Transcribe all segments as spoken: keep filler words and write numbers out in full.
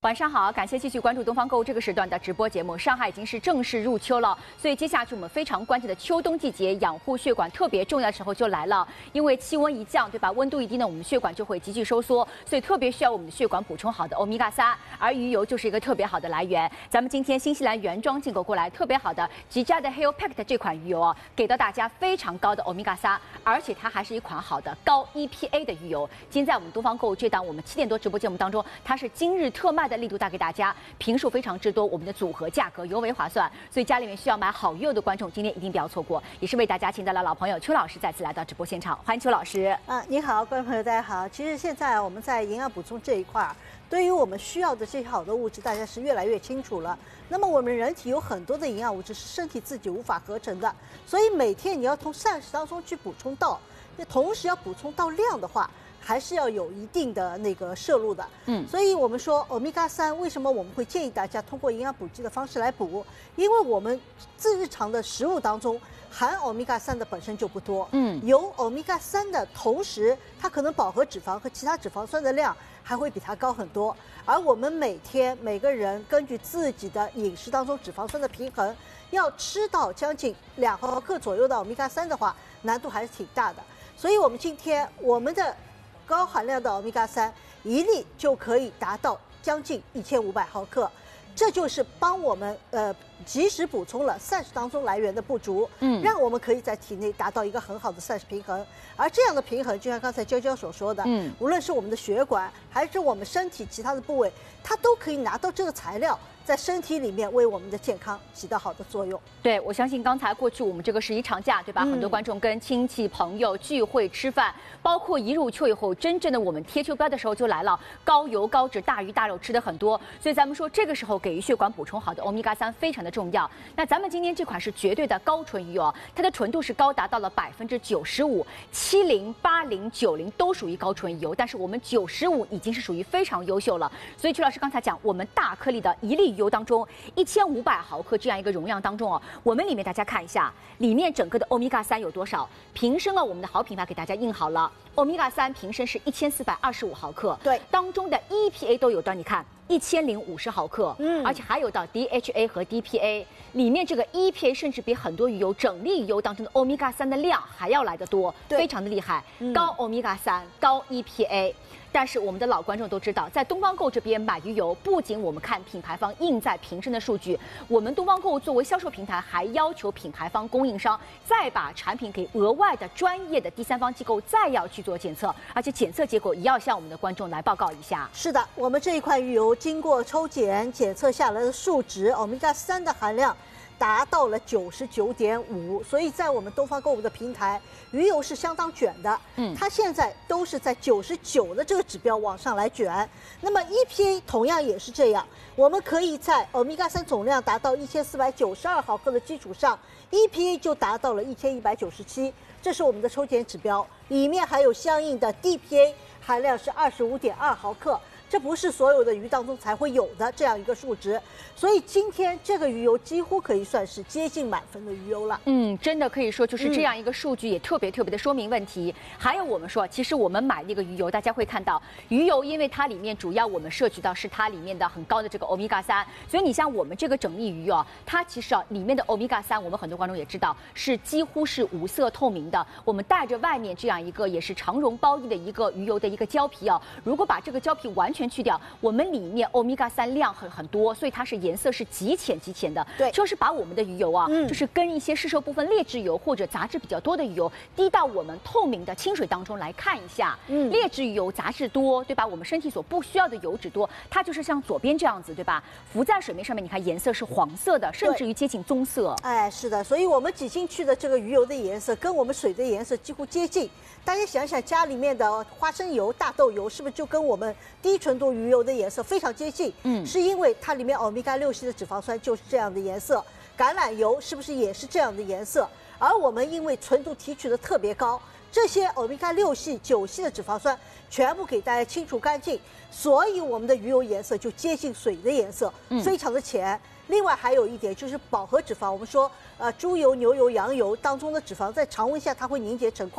晚上好，感谢继续关注东方购物这个时段的直播节目。上海已经是正式入秋了，所以接下去我们非常关键的秋冬季节养护血管特别重要的时候就来了。因为气温一降，对吧？温度一低呢，我们血管就会急剧收缩，所以特别需要我们的血管补充好的欧米伽三，而鱼油就是一个特别好的来源。咱们今天新西兰原装进口过来特别好的吉家的 Heal Pack 的这款鱼油哦，给到大家非常高的欧米伽三，而且它还是一款好的高 E P A 的鱼油。今天在我们东方购物这档我们七点多直播节目当中，它是今日特卖的力度大给大家，评数非常之多，我们的组合价格尤为划算，所以家里面需要买好鱼油的观众今天一定不要错过。也是为大家请到了老朋友邱老师再次来到直播现场，欢迎邱老师。 啊，你好，观众朋友，大家好。其实现在我们在营养补充这一块，对于我们需要的这些好的物质，大家是越来越清楚了。那么我们人体有很多的营养物质是身体自己无法合成的，所以每天你要从膳食当中去补充到，同时要补充到量的话，还是要有一定的那个摄入的。嗯，所以我们说欧米伽三，为什么我们会建议大家通过营养补剂的方式来补？因为我们自日常的食物当中含欧米伽三的本身就不多。嗯，有欧米伽三的同时，它可能饱和脂肪和其他脂肪酸的量还会比它高很多。而我们每天每个人根据自己的饮食当中脂肪酸的平衡，要吃到将近两毫克左右的欧米伽三的话，难度还是挺大的。所以我们今天我们的高含量的欧米伽三一粒就可以达到将近一千五百毫克，这就是帮我们呃及时补充了膳食当中来源的不足，嗯，让我们可以在体内达到一个很好的膳食平衡。而这样的平衡，就像刚才娇娇所说的，嗯，无论是我们的血管还是我们身体其他的部位，它都可以拿到这个材料，在身体里面为我们的健康起到好的作用。 对，我相信刚才过去我们这个十一长假，对吧？嗯、很多观众跟亲戚朋友聚会吃饭，包括一入秋以后，真正的我们贴秋膘的时候就来了，高油高脂、大鱼大肉吃的很多，所以咱们说这个时候给予血管补充好的欧米伽三非常的重要。那咱们今天这款是绝对的高纯鱼哦，它的纯度是高达到了百分之九十五，七零、八零、九零都属于高纯油，但是我们九十五已经是属于非常优秀了。所以邱老师刚才讲，我们大颗粒的一粒鱼油当中，一千五百毫克这样一个容量当中哦，我们里面大家看一下，里面整个的欧米伽三有多少？瓶身啊，我们的好品牌给大家印好了，欧米伽三瓶身是一千四百二十五毫克， 对， 当中的 E P A 都有的，你看。一千零五十毫克，嗯，而且还有到 D H A 和 D P A， 里面这个 E P A 甚至比很多鱼油整粒鱼油当中的欧米伽三的量还要来得多，非常的厉害，嗯、高欧米伽三，高 E P A。但是我们的老观众都知道，在东方购这边买鱼油，不仅我们看品牌方印在瓶身的数据，我们东方购作为销售平台，还要求品牌方供应商再把产品给额外的专业的第三方机构再要去做检测，而且检测结果也要向我们的观众来报告一下。 是的，我们这一款鱼油经过抽检检测下来的数值，欧米伽三的含量达到了九十九点五，所以在我们东方购物的平台，鱼油是相当卷的。嗯，它现在都是在九十九的这个指标往上来卷。那么 E P A 同样也是这样，我们可以在欧米伽三总量达到一千四百九十二毫克的基础上 ，E P A 就达到了一千一百九十七，这是我们的抽检指标。里面还有相应的 D P A 含量是二十五点二毫克。这不是所有的鱼当中才会有的这样一个数值，所以今天这个鱼油几乎可以算是接近满分的鱼油了。 嗯，真的可以说就是这样一个数据也特别特别的说明问题。嗯、还有我们说，其实我们买那个鱼油，大家会看到鱼油，因为它里面主要我们摄取到是它里面的很高的这个欧米伽三，所以你像我们这个整粒鱼哦，它其实啊里面的欧米伽三，我们很多观众也知道是几乎是无色透明的。我们带着外面这样一个也是长绒包衣的一个鱼油的一个胶皮啊，如果把这个胶皮完全去掉，我们里面欧米伽三量很很多，所以它是颜色是极浅极浅的。 对， 就是把我们的鱼油啊，嗯、就是跟一些市售部分劣质油或者杂质比较多的鱼油滴到我们透明的清水当中来看一下。嗯，劣质鱼油杂质多，对吧？我们身体所不需要的油脂多，它就是像左边这样子，对吧？浮在水面上面，你看颜色是黄色的，甚至于接近棕色。 哎，是的，所以我们挤进去的这个鱼油的颜色跟我们水的颜色几乎接近。大家想想，家里面的花生油、大豆油是不是就跟我们低纯度鱼油的颜色非常接近？嗯，是因为它里面欧米伽六烯的脂肪酸就是这样的颜色。橄榄油是不是也是这样的颜色？而我们因为纯度提取的特别高，这些欧米伽六烯、九烯的脂肪酸全部给大家清除干净，所以我们的鱼油颜色就接近水的颜色，非常的浅。另外还有一点就是饱和脂肪，我们说呃猪油、牛油、羊油当中的脂肪在常温下它会凝结成块，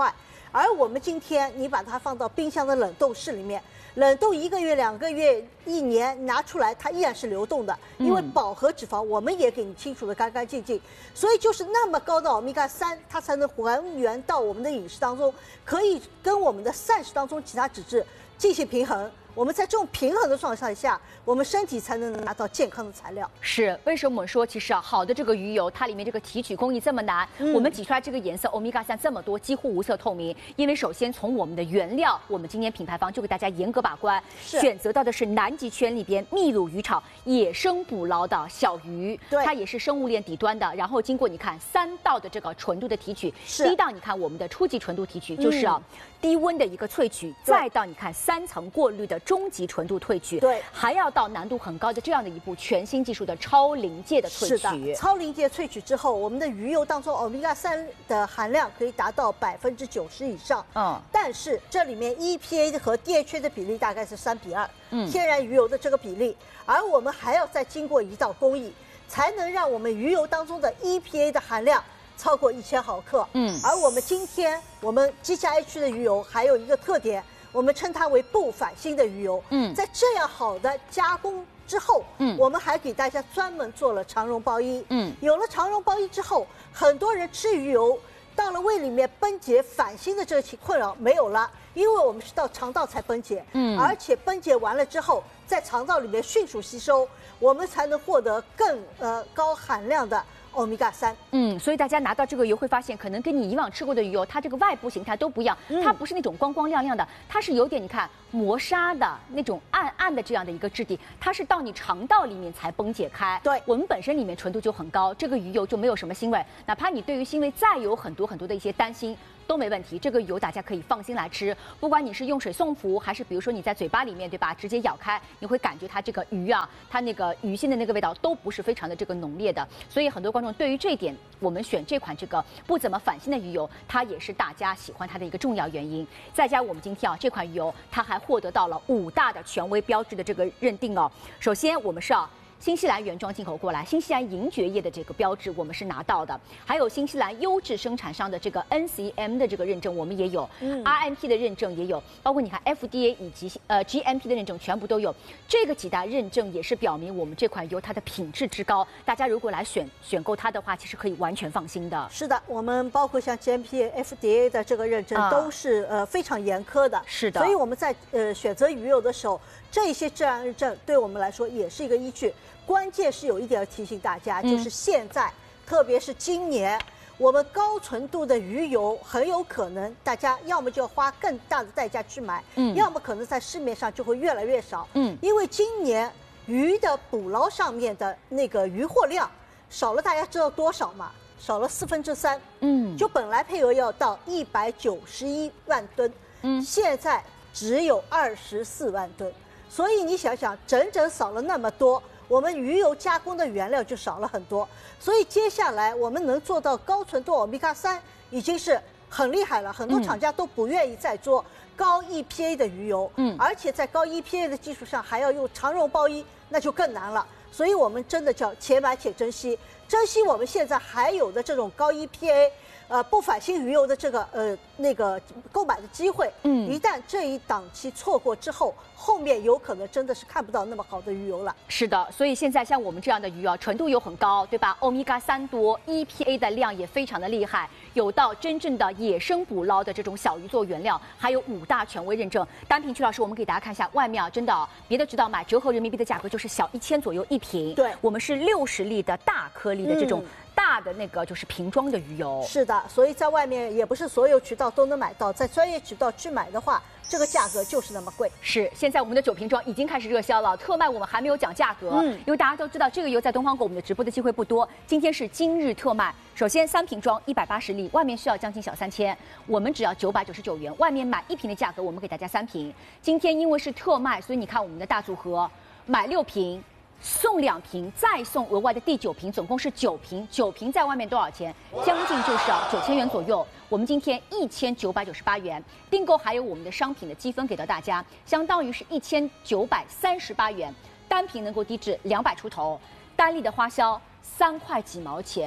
而我们今天你把它放到冰箱的冷冻室里面，冷冻一个月、两个月、一年，拿出来它依然是流动的，因为饱和脂肪我们也给你清除的干干净净，所以就是那么高的欧米伽三，它才能还原到我们的饮食当中，可以跟我们的膳食当中其他脂质进行平衡。我们在这种平衡的状态下，我们身体才能拿到健康的材料。 是为什么我们说，其实啊，好的这个鱼油，它里面这个提取工艺这么难，嗯、我们挤出来这个颜色欧米伽三这么多，几乎无色透明。因为首先从我们的原料，我们今天品牌方就给大家严格把关，选择到的是南极圈里边秘鲁渔场野生捕捞的小鱼，它也是生物链底端的。然后经过你看三道的这个纯度的提取，第一道你看我们的初级纯度提取，就是啊、嗯、低温的一个萃取，再到你看三层过滤的终极纯度萃取， 对， 还要到难度很高的这样的一步全新技术的超临界的萃取。 是的，超临界萃取之后，我们的鱼油当中欧米伽三的含量可以达到百分之九十以上。嗯，但是这里面 E P A 和 D H A 的比例大概是三比二，嗯，天然鱼油的这个比例，而我们还要再经过一道工艺，才能让我们鱼油当中的 E P A 的含量超过一千毫克。嗯，而我们今天我们 G 加 H 的鱼油还有一个特点。我们称它为不反腥的鱼油。嗯，在这样好的加工之后，嗯，我们还给大家专门做了长绒包衣。嗯，有了长绒包衣之后，很多人吃鱼油到了胃里面崩解反腥的这个困扰没有了，因为我们是到肠道才崩解。嗯，而且崩解完了之后，在肠道里面迅速吸收，我们才能获得更呃高含量的欧米伽三。 嗯，所以大家拿到这个油会发现，可能跟你以往吃过的鱼油，它这个外部形态都不一样。嗯、它不是那种光光亮亮的，它是有点你看磨砂的那种暗暗的这样的一个质地，它是到你肠道里面才崩解开。 对， 我们本身里面纯度就很高，这个鱼油就没有什么腥味，哪怕你对于腥味再有很多很多的一些担心。都没问题，这个油大家可以放心来吃。不管你是用水送服，还是比如说你在嘴巴里面，对吧，直接咬开，你会感觉它这个鱼啊，它那个鱼腥的那个味道都不是非常的这个浓烈的。所以很多观众对于这一点，我们选这款这个不怎么反腥的鱼油，它也是大家喜欢它的一个重要原因。再加我们今天啊，这款鱼油它还获得到了五大的权威标志的这个认定哦。首先我们是啊。新西兰原装进口过来，新西兰银蕨叶的这个标志我们是拿到的，还有新西兰优质生产商的这个 N C M 的这个认证我们也有，嗯 ，R M P 的认证也有，包括你看 F D A 以及呃 G M P 的认证全部都有。这个几大认证也是表明我们这款油它的品质之高，大家如果来选选购它的话，其实可以完全放心的。 是的，我们包括像 G M P、F D A 的这个认证都是、啊、呃非常严苛的。 是的， 所以我们在呃选择鱼油的时候，这些质量认证对我们来说也是一个依据。关键是有一点要提醒大家，就是现在，嗯、特别是今年，我们高纯度的鱼油很有可能大家要么就要花更大的代价去买，嗯，要么可能在市面上就会越来越少，嗯，因为今年鱼的捕捞上面的那个渔获量少了，大家知道多少吗？少了四分之三，嗯，就本来配额要到一百九十一万吨，嗯，现在只有二十四万吨，所以你想想，整整少了那么多。我们鱼油加工的原料就少了很多，所以接下来我们能做到高纯度欧米伽三已经是很厉害了。很多厂家都不愿意再做高 E P A 的鱼油，嗯，而且在高 E P A 的基础上还要用长绒包衣，那就更难了。所以我们真的叫且买且珍惜，珍惜我们现在还有的这种高 E P A。呃，不反腥鱼油的这个呃那个购买的机会，嗯，一旦这一档期错过之后，后面有可能真的是看不到那么好的鱼油了。 是的，所以现在像我们这样的鱼啊，纯度又很高，对吧？欧米伽三多 ，E P A 的量也非常的厉害，有到真正的野生捕捞的这种小鱼做原料，还有五大权威认证。单瓶曲老师，我们给大家看一下，外面啊，真的、啊、别的知道买折合人民币的价格就是小一千左右一瓶， 对， 我们是六十粒的大颗粒的这种。嗯大的那个就是瓶装的鱼油， 是的，所以在外面也不是所有渠道都能买到，在专业渠道去买的话，这个价格就是那么贵。 是，现在我们的酒瓶装已经开始热销了，特卖我们还没有讲价格，嗯，因为大家都知道这个油在东方购我们的直播的机会不多，今天是今日特卖。首先三瓶装一百八十粒，外面需要将近小三千，我们只要九百九十九元，外面买一瓶的价格我们给大家三瓶。今天因为是特卖，所以你看我们的大组合，买六瓶。送两瓶，再送额外的第九瓶，总共是九瓶。九瓶在外面多少钱？将近就是啊九千元左右。我们今天一千九百九十八元，订购还有我们的商品的积分给到大家，相当于是一千九百三十八元。单瓶能够低至两百出头，单粒的花销三块几毛钱。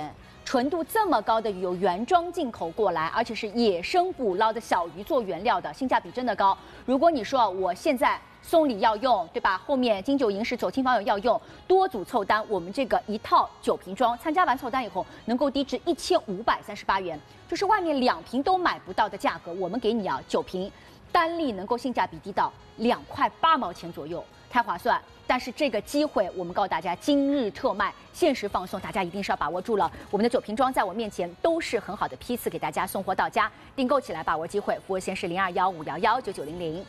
纯度这么高的鱼油原装进口过来，而且是野生捕捞的小鱼做原料的，性价比真的高。如果你说我现在送礼要用，对吧？后面金九银十走亲访友要用，多组凑单，我们这个一套九瓶装，参加完凑单以后能够低至一千五百三十八元，就是外面两瓶都买不到的价格，我们给你啊九瓶，单粒能够性价比低到两块八毛钱左右，太划算。但是这个机会，我们告诉大家，今日特卖，限时放送，大家一定是要把握住了。我们的九瓶装在我面前都是很好的批次，给大家送货到家，订购起来把握机会。服务线是零二幺五幺幺九九零零。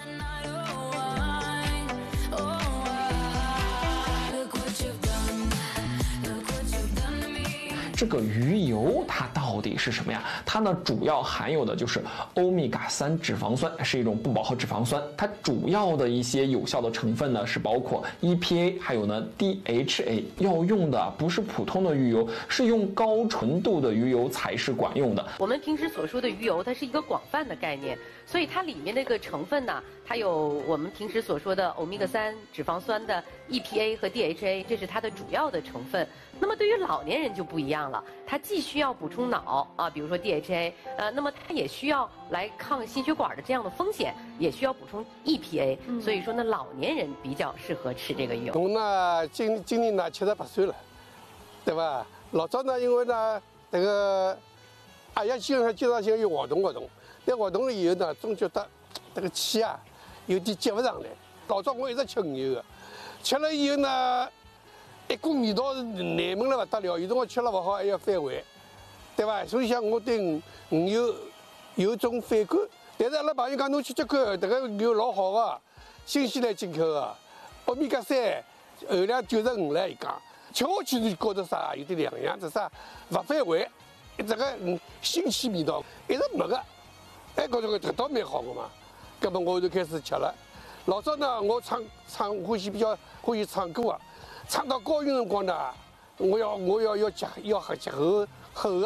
这个鱼油它到底是什么呀？它呢主要含有的就是欧米伽三脂肪酸，是一种不饱和脂肪酸。它主要的一些有效的成分呢是包括 E P A， 还有呢 D H A。要用的不是普通的鱼油，是用高纯度的鱼油才是管用的。 我们平时所说的鱼油，它是一个广泛的概念，所以它里面那个成分呢，它有我们平时所说的欧米伽三脂肪酸的 E P A 和 D H A， 这是它的主要的成分。那么对于老年人就不一样了，它既需要补充脑啊，比如说 D H A， 呃，那么它也需要来抗心血管的这样的风险，也需要补充 E P A，、嗯、所以说呢，老年人比较适合吃这个油。 我呢，今今年呢七十八岁了，对吧？老早呢，因为呢，这个哎呀，经常经常性要活动活动，但活动了以后呢，总觉得这个气啊有点接不上来。老早我一直吃鱼油的，吃了以后呢。一股味道是难闻了不得了，有辰光吃了不好还要反胃，对吧？所以讲我对鱼鱼油有种反感。但是阿拉朋友讲侬去吃看，这个鱼油老好的，新西兰进口的，欧米伽三含量九十五了，伊讲吃下去就觉得啥有点两样，这啥不反胃，这个嗯新鲜味道一直没个，哎觉着这倒蛮好的嘛。那么我就开始吃了。老早呢，我唱唱欢喜比较欢喜唱歌啊。唱到高音辰光呢，我要我要要结要喝结后后